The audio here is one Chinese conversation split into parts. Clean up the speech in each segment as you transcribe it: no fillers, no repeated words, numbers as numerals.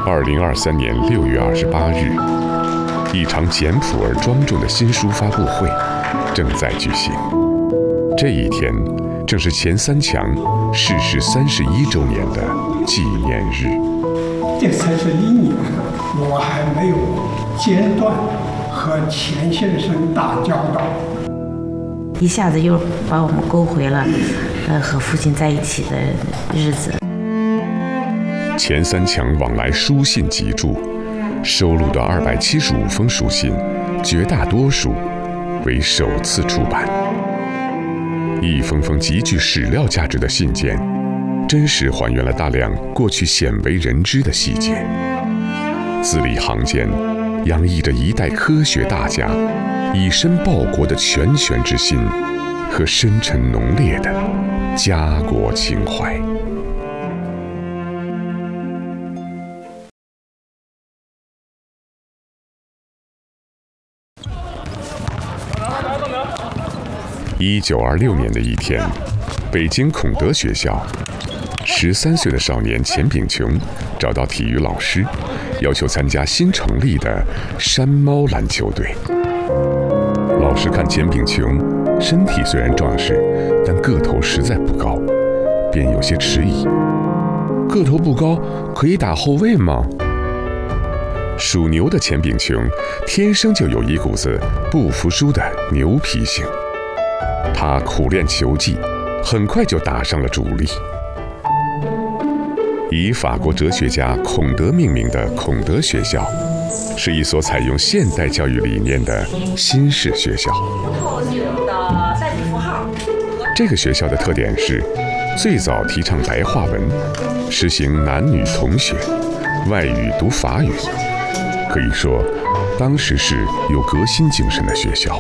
2023年6月28日，一场简朴而庄重的新书发布会正在举行。这一天正是钱三强逝世31周年的纪念日。 这31年，我还没有间断和钱先生打交道， 一下子又把我们勾回了和父亲在一起的日子。 钱三强往来书信集注，收录的275封书信，绝大多数为首次出版。一封封极具史料价值的信件，真实还原了大量过去鲜为人知的细节，字里行间洋溢着一代科学大家以身报国的拳拳之心和深沉浓烈的家国情怀。1926年的一天，北京孔德学校，13岁的少年钱炳琼找到体育老师，要求参加新成立的山猫篮球队。老师看钱炳琼身体虽然壮实，但个头实在不高，便有些迟疑。个头不高，可以打后卫吗？属牛的钱炳琼天生就有一股子不服输的牛脾性。他苦练球技，很快就打上了主力。以法国哲学家孔德命名的孔德学校，是一所采用现代教育理念的新式学校。这个学校的特点是，最早提倡白话文，实行男女同学，外语读法语，可以说，当时是有革新精神的学校。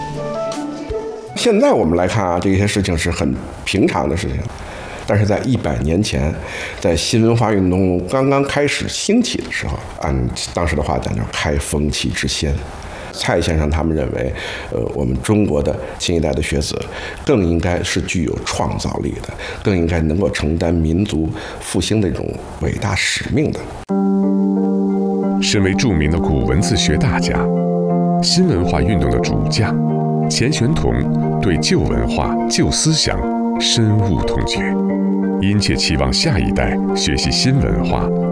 现在我们来看啊，这些事情是很平常的事情，但是在100年前，在新文化运动刚刚开始兴起的时候，按当时的话讲叫开风气之先。蔡先生他们认为，我们中国的新一代的学子更应该是具有创造力的，更应该能够承担民族复兴的这种伟大使命的。 身为著名的古文字学大家，新文化运动的主将钱玄同对旧文化、旧思想深恶痛绝，殷切期望下一代学习新文化、